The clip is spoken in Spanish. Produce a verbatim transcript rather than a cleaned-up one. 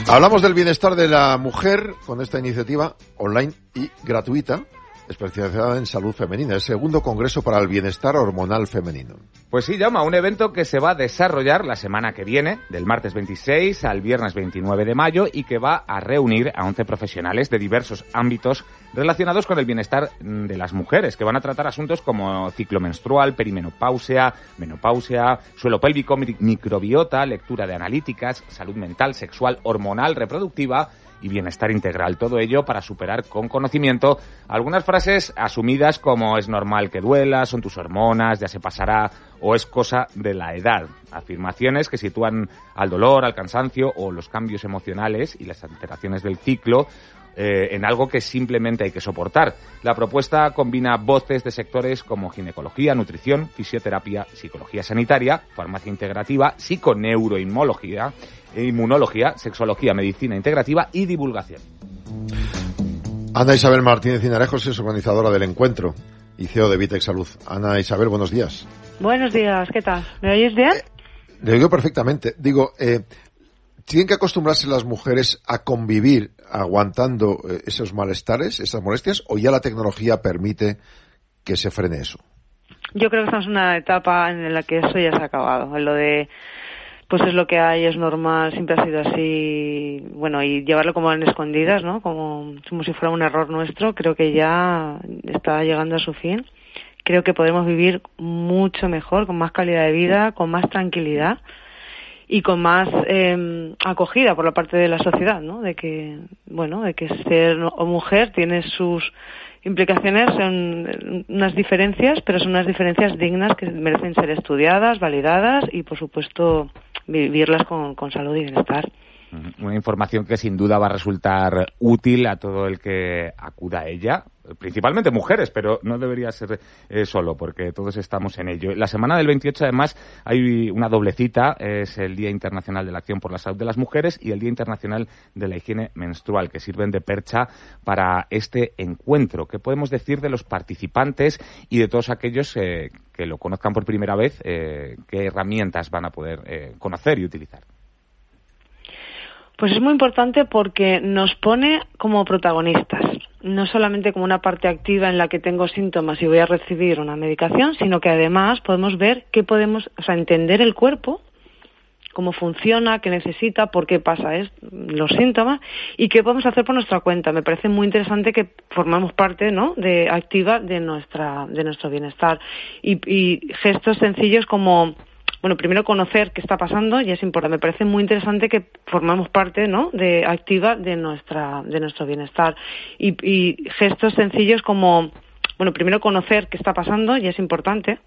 Hablamos del bienestar de la mujer con esta iniciativa online y gratuita, especializada en salud femenina, el segundo Congreso para el Bienestar Hormonal Femenino. Pues sí, llama, un evento que se va a desarrollar la semana que viene, del martes veintiséis al viernes veintinueve de mayo, y que va a reunir a once profesionales de diversos ámbitos relacionados con el bienestar de las mujeres, que van a tratar asuntos como ciclo menstrual, perimenopausia, menopausia, suelo pélvico, microbiota, lectura de analíticas, salud mental, sexual, hormonal, reproductiva y bienestar integral. Todo ello para superar con conocimiento algunas frases asumidas como es normal que duela, son tus hormonas, ya se pasará o es cosa de la edad. Afirmaciones que sitúan al dolor, al cansancio o los cambios emocionales y las alteraciones del ciclo eh, en algo que simplemente hay que soportar. La propuesta combina voces de sectores como ginecología, nutrición, fisioterapia, psicología sanitaria, farmacia integrativa, psiconeuroinmunología, inmunología, sexología, medicina integrativa y divulgación. Ana Isabel Martínez Cinarejos es organizadora del encuentro y C E O de Vitex Salud. Ana Isabel, buenos días. Buenos días, ¿qué tal? ¿Me oyes bien? Eh, le oigo perfectamente. Digo, eh, ¿tienen que acostumbrarse las mujeres a convivir aguantando eh, esos malestares, esas molestias, o ya la tecnología permite que se frene eso? Yo creo que estamos en una etapa en la que eso ya se ha acabado, en lo de pues es lo que hay, es normal, siempre ha sido así, bueno, y llevarlo como en escondidas, ¿no? Como, como si fuera un error nuestro, creo que ya está llegando a su fin. Creo que podemos vivir mucho mejor, con más calidad de vida, con más tranquilidad y con más eh, acogida por la parte de la sociedad, ¿no? De que, bueno, de que ser o mujer tiene sus implicaciones, son unas diferencias, pero son unas diferencias dignas que merecen ser estudiadas, validadas y, por supuesto, vivirlas con, con salud y bienestar. Una información que sin duda va a resultar útil a todo el que acuda a ella, principalmente mujeres, pero no debería ser eh, solo, porque todos estamos en ello. La semana del veintiocho, además, hay una doble cita, es el Día Internacional de la Acción por la Salud de las Mujeres y el Día Internacional de la Higiene Menstrual, que sirven de percha para este encuentro. ¿Qué podemos decir de los participantes y de todos aquellos eh, que lo conozcan por primera vez? Eh, ¿Qué herramientas van a poder eh, conocer y utilizar? Pues es muy importante porque nos pone como protagonistas, no solamente como una parte activa en la que tengo síntomas y voy a recibir una medicación, sino que además podemos ver qué podemos, o sea, entender el cuerpo, cómo funciona, qué necesita, por qué pasa es, los síntomas y qué podemos hacer por nuestra cuenta. Me parece muy interesante que formamos parte, ¿no?, de activa de nuestra de nuestro bienestar y, y gestos sencillos como, bueno, primero conocer qué está pasando y es importante. Me parece muy interesante que formamos parte, ¿no?, de activa de nuestra de nuestro bienestar y, y gestos sencillos como, bueno, primero conocer qué está pasando y es importante.